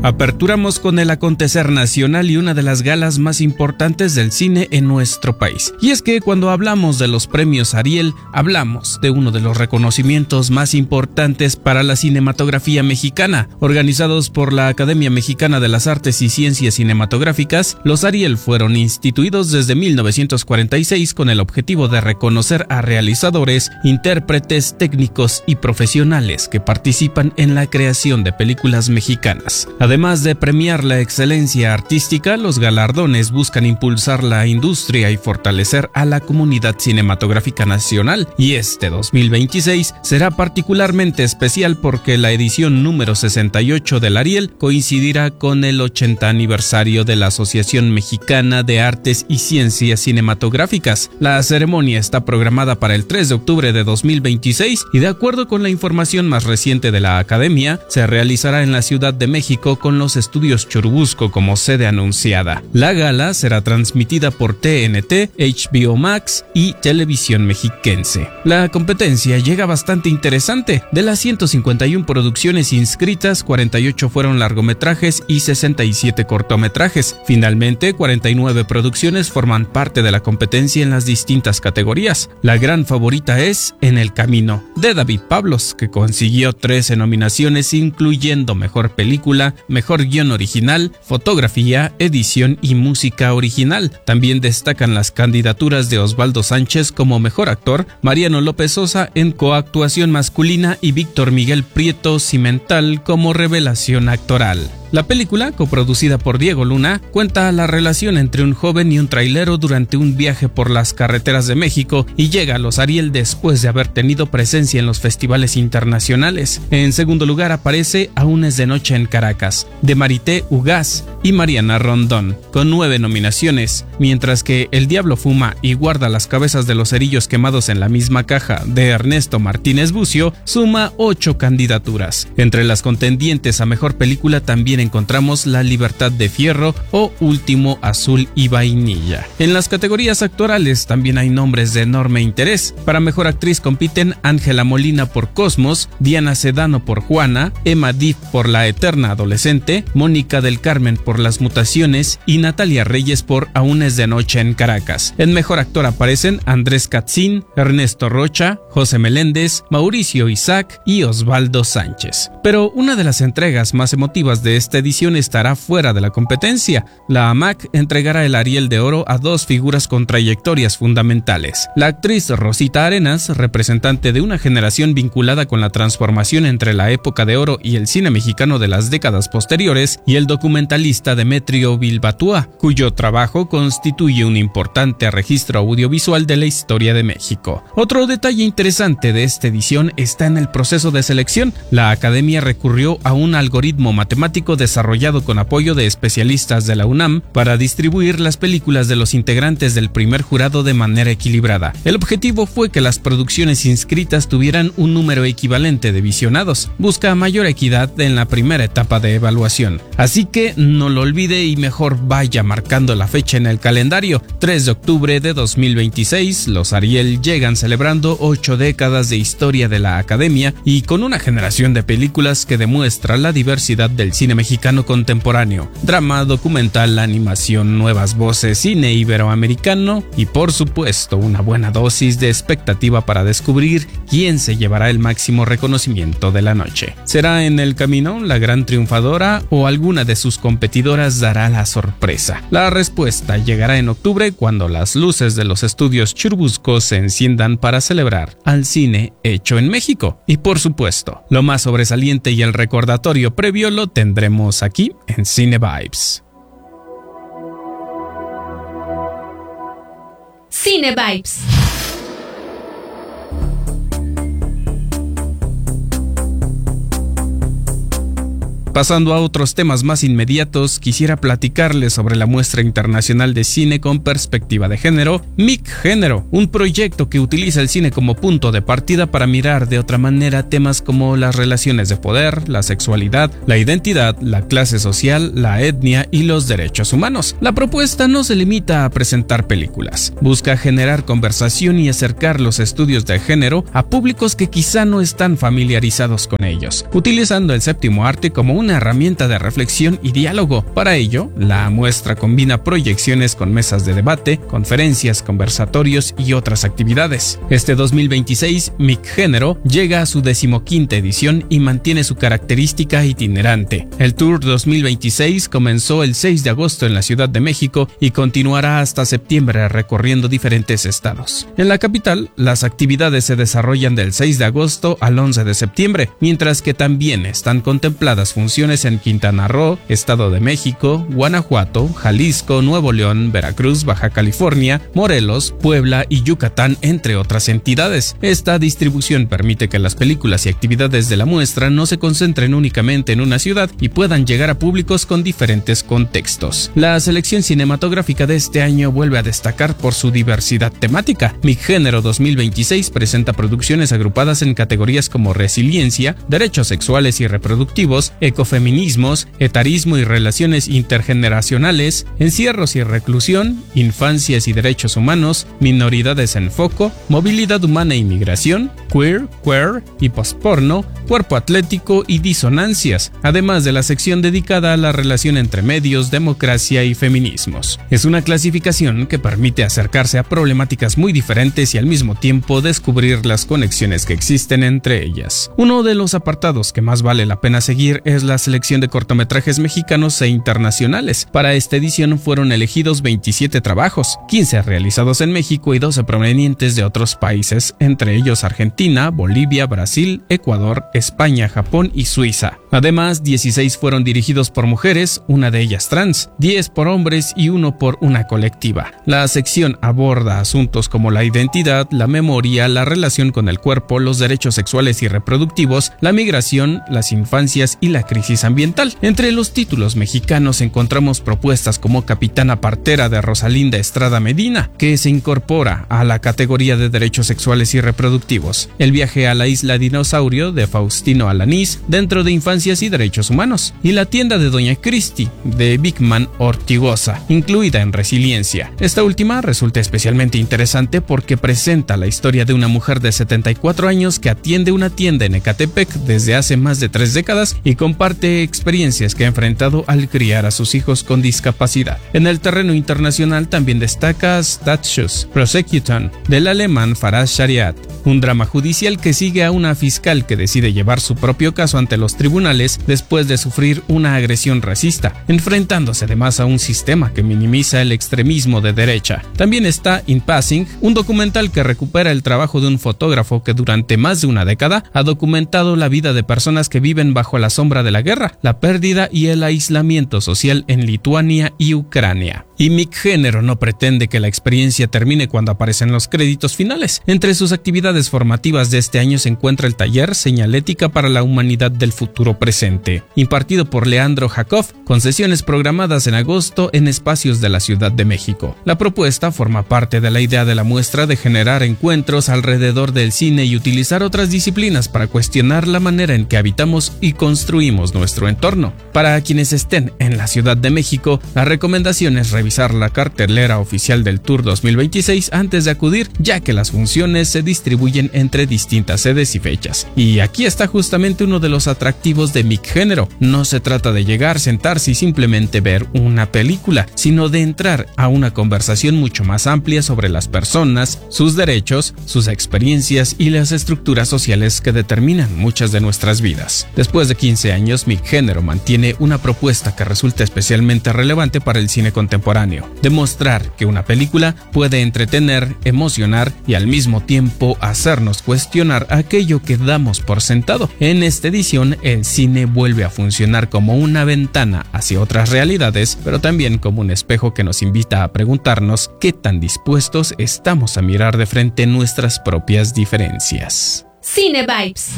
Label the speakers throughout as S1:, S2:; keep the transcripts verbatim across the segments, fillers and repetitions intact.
S1: Aperturamos con el acontecer nacional y una de las galas más importantes del cine en nuestro país. Y es que cuando hablamos de los premios Ariel, hablamos de uno de los reconocimientos más importantes para la cinematografía mexicana. Organizados por la Academia Mexicana de las Artes y Ciencias Cinematográficas, los Ariel fueron instituidos desde mil novecientos cuarenta y seis con el objetivo de reconocer a realizadores, intérpretes, técnicos y profesionales que participan en la creación de películas mexicanas. Además de premiar la excelencia artística, los galardones buscan impulsar la industria y fortalecer a la comunidad cinematográfica nacional, y este dos mil veintiséis será particularmente especial porque la edición número sesenta y ocho del Ariel coincidirá con el ochenta aniversario de la Asociación Mexicana de Artes y Ciencias Cinematográficas. La ceremonia está programada para el tres de octubre de dos mil veintiséis y, de acuerdo con la información más reciente de la Academia, se realizará en la Ciudad de México con los estudios Churubusco como sede anunciada. La gala será transmitida por T N T, H B O Max y Televisión Mexiquense. La competencia llega bastante interesante. De las ciento cincuenta y una producciones inscritas, cuarenta y ocho fueron largometrajes y sesenta y siete cortometrajes. Finalmente, cuarenta y nueve producciones forman parte de la competencia en las distintas categorías. La gran favorita es En el Camino, de David Pablos, que consiguió trece nominaciones, incluyendo Mejor Película, Mejor Guión Original, Fotografía, Edición y Música Original. También destacan las candidaturas de Osvaldo Sánchez como Mejor Actor, Mariano López Sosa en coactuación masculina y Víctor Miguel Prieto Cimental como revelación actoral. La película, coproducida por Diego Luna, cuenta la relación entre un joven y un trailero durante un viaje por las carreteras de México y llega a los Ariel después de haber tenido presencia en los festivales internacionales. En segundo lugar aparece Aún es de noche en Caracas, de Marité Ugaz y Mariana Rondón, con nueve nominaciones, mientras que El Diablo Fuma y Guarda las cabezas de los cerillos quemados en la misma caja, de Ernesto Martínez Bucio, suma ocho candidaturas. Entre las contendientes a Mejor Película también encontramos La Libertad de Fierro o Último Azul y Vainilla. En las categorías actorales también hay nombres de enorme interés. Para Mejor Actriz compiten Ángela Molina por Cosmos, Diana Sedano por Juana, Emma Diff por La Eterna Adolescente, Mónica del Carmen por Las Mutaciones y Natalia Reyes por Aún es de noche en Caracas. En Mejor Actor aparecen Andrés Catzín, Ernesto Rocha, José Meléndez, Mauricio Isaac y Osvaldo Sánchez. Pero una de las entregas más emotivas de esta edición estará fuera de la competencia. La AMAC entregará el Ariel de Oro a dos figuras con trayectorias fundamentales. La actriz Rosita Arenas, representante de una generación vinculada con la transformación entre la época de oro y el cine mexicano de las décadas posteriores, y el documentalista Demetrio Bilbatúa, cuyo trabajo constituye un importante registro audiovisual de la historia de México. Otro detalle interesante de esta edición está en el proceso de selección. La Academia recurrió a un algoritmo matemático desarrollado con apoyo de especialistas de la UNAM para distribuir las películas de los integrantes del primer jurado de manera equilibrada. El objetivo fue que las producciones inscritas tuvieran un número equivalente de visionados. Busca mayor equidad en la primera etapa de evaluación. Así que no lo olvide y mejor vaya marcando la fecha en el calendario. tres de octubre de dos mil veintiséis, los Ariel llegan celebrando ocho décadas de historia de la Academia y con una generación de películas que demuestra la diversidad del cine mexicano contemporáneo: drama, documental, animación, nuevas voces, cine iberoamericano y, por supuesto, una buena dosis de expectativa para descubrir quién se llevará el máximo reconocimiento de la noche. ¿Será En el Camino la gran triunfadora o alguna de sus competidoras dará la sorpresa? La respuesta llegará en octubre, cuando las luces de los estudios Churubusco se enciendan para celebrar al cine hecho en México. Y, por supuesto, lo más sobresaliente y el recordatorio previo lo tendremos aquí en Cine Vibes.
S2: Cine Vibes.
S1: Pasando a otros temas más inmediatos, quisiera platicarles sobre la muestra internacional de cine con perspectiva de género, Mic Género, un proyecto que utiliza el cine como punto de partida para mirar de otra manera temas como las relaciones de poder, la sexualidad, la identidad, la clase social, la etnia y los derechos humanos. La propuesta no se limita a presentar películas, busca generar conversación y acercar los estudios de género a públicos que quizá no están familiarizados con ellos, utilizando el séptimo arte como un una herramienta de reflexión y diálogo. Para ello, la muestra combina proyecciones con mesas de debate, conferencias, conversatorios y otras actividades. Este dos mil veintiséis, Micgénero llega a su decimoquinta edición y mantiene su característica itinerante. El Tour dos mil veintiséis comenzó el seis de agosto en la Ciudad de México y continuará hasta septiembre recorriendo diferentes estados. En la capital, las actividades se desarrollan del seis de agosto al once de septiembre, mientras que también están contempladas funciones en Quintana Roo, Estado de México, Guanajuato, Jalisco, Nuevo León, Veracruz, Baja California, Morelos, Puebla y Yucatán, entre otras entidades. Esta distribución permite que las películas y actividades de la muestra no se concentren únicamente en una ciudad y puedan llegar a públicos con diferentes contextos. La selección cinematográfica de este año vuelve a destacar por su diversidad temática. Micgénero dos mil veintiséis presenta producciones agrupadas en categorías como resiliencia, derechos sexuales y reproductivos, ecofeminismos, etarismo y relaciones intergeneracionales, encierros y reclusión, infancias y derechos humanos, minoridades en foco, movilidad humana e inmigración, queer, queer y postporno, cuerpo atlético y disonancias, además de la sección dedicada a la relación entre medios, democracia y feminismos. Es una clasificación que permite acercarse a problemáticas muy diferentes y al mismo tiempo descubrir las conexiones que existen entre ellas. Uno de los apartados que más vale la pena seguir es la selección de cortometrajes mexicanos e internacionales. Para esta edición fueron elegidos veintisiete trabajos, quince realizados en México y doce provenientes de otros países, entre ellos Argentina, Bolivia, Brasil, Ecuador, España, Japón y Suiza. Además, dieciséis fueron dirigidos por mujeres, una de ellas trans, diez por hombres y uno por una colectiva. La sección aborda asuntos como la identidad, la memoria, la relación con el cuerpo, los derechos sexuales y reproductivos, la migración, las infancias y la crisis ambiental. Entre los títulos mexicanos encontramos propuestas como Capitana Partera de Rosalinda Estrada Medina, que se incorpora a la categoría de derechos sexuales y reproductivos, El viaje a la isla Dinosaurio de Faustino Alanís dentro de Infancias y Derechos Humanos, y La tienda de Doña Cristi de Bigman Ortigosa, incluida en Resiliencia. Esta última resulta especialmente interesante porque presenta la historia de una mujer de setenta y cuatro años que atiende una tienda en Ecatepec desde hace más de tres décadas y comparte experiencias que ha enfrentado al criar a sus hijos con discapacidad. En el terreno internacional también destaca Staatsschutz Prosecution del alemán Faraz Shariat, un drama judicial que sigue a una fiscal que decide llevar su propio caso ante los tribunales después de sufrir una agresión racista, enfrentándose además a un sistema que minimiza el extremismo de derecha. También está In Passing, un documental que recupera el trabajo de un fotógrafo que durante más de una década ha documentado la vida de personas que viven bajo la sombra de la guerra, la pérdida y el aislamiento social en Lituania y Ucrania. Y Micgénero no pretende que la experiencia termine cuando aparecen los créditos finales. Entre sus actividades formativas de este año se encuentra el taller Señalética para la Humanidad del Futuro Presente, impartido por Leandro Jacob, con sesiones programadas en agosto en espacios de la Ciudad de México. La propuesta forma parte de la idea de la muestra de generar encuentros alrededor del cine y utilizar otras disciplinas para cuestionar la manera en que habitamos y construimos nuestro entorno. Para quienes estén en la Ciudad de México, la recomendación es revisar la cartelera oficial del Tour dos mil veintiséis antes de acudir, ya que las funciones se distribuyen entre distintas sedes y fechas. Y aquí está justamente uno de los atractivos de Micgénero. No se trata de llegar, sentarse y simplemente ver una película, sino de entrar a una conversación mucho más amplia sobre las personas, sus derechos, sus experiencias y las estructuras sociales que determinan muchas de nuestras vidas. Después de quince años, Micgénero mantiene una propuesta que resulta especialmente relevante para el cine contemporáneo: demostrar que una película puede entretener, emocionar y al mismo tiempo hacernos cuestionar aquello que damos por sentado. En esta edición, el cine vuelve a funcionar como una ventana hacia otras realidades, pero también como un espejo que nos invita a preguntarnos qué tan dispuestos estamos a mirar de frente nuestras propias diferencias.
S2: Cine Vibes.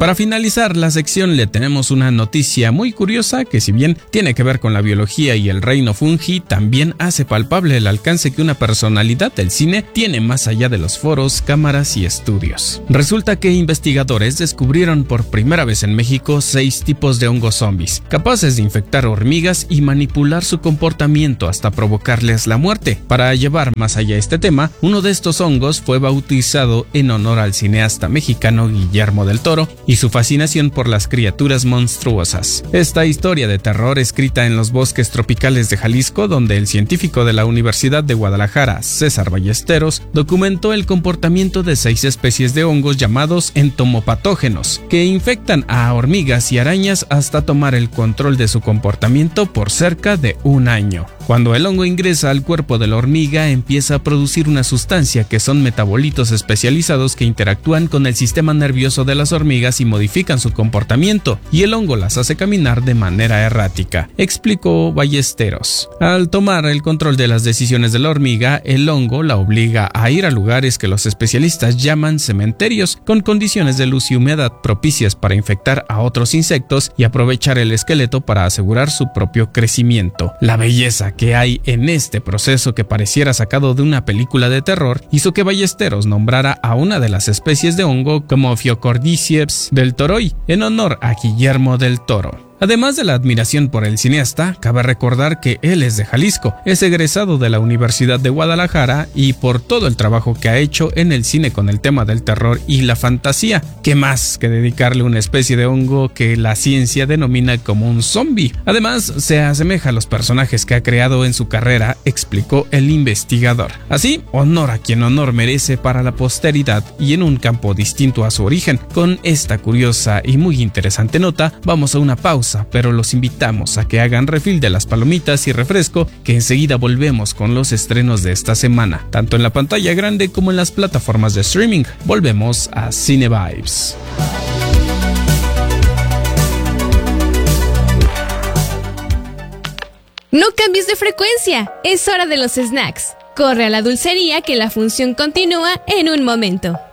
S1: Para finalizar la sección le tenemos una noticia muy curiosa que, si bien tiene que ver con la biología y el reino fungi, también hace palpable el alcance que una personalidad del cine tiene más allá de los foros, cámaras y estudios. Resulta que investigadores descubrieron por primera vez en México seis tipos de hongos zombies, capaces de infectar hormigas y manipular su comportamiento hasta provocarles la muerte. Para llevar más allá este tema, uno de estos hongos fue bautizado en honor al cineasta mexicano Guillermo del Toro y su fascinación por las criaturas monstruosas. Esta historia de terror, escrita en los bosques tropicales de Jalisco, donde el científico de la Universidad de Guadalajara, César Ballesteros, documentó el comportamiento de seis especies de hongos llamados entomopatógenos, que infectan a hormigas y arañas hasta tomar el control de su comportamiento por cerca de un año. Cuando el hongo ingresa al cuerpo de la hormiga, empieza a producir una sustancia que son metabolitos especializados que interactúan con el sistema nervioso de las hormigas y modifican su comportamiento, y el hongo las hace caminar de manera errática, explicó Ballesteros. Al tomar el control de las decisiones de la hormiga, el hongo la obliga a ir a lugares que los especialistas llaman cementerios, con condiciones de luz y humedad propicias para infectar a otros insectos y aprovechar el esqueleto para asegurar su propio crecimiento. La belleza que hay en este proceso, que pareciera sacado de una película de terror, hizo que Ballesteros nombrara a una de las especies de hongo como Phycocordyceps del Toroi, en honor a Guillermo del Toro. Además de la admiración por el cineasta, cabe recordar que él es de Jalisco, es egresado de la Universidad de Guadalajara y por todo el trabajo que ha hecho en el cine con el tema del terror y la fantasía. ¿Qué más que dedicarle una especie de hongo que la ciencia denomina como un zombie? Además, se asemeja a los personajes que ha creado en su carrera, explicó el investigador. Así, honor a quien honor merece para la posteridad y en un campo distinto a su origen. Con esta curiosa y muy interesante nota, vamos a una pausa, pero los invitamos a que hagan refill de las palomitas y refresco, que enseguida volvemos con los estrenos de esta semana, tanto en la pantalla grande como en las plataformas de streaming. Volvemos a Cine Vibes.
S2: No cambies de frecuencia, es hora de los snacks. Corre a la dulcería que la función continúa en un momento.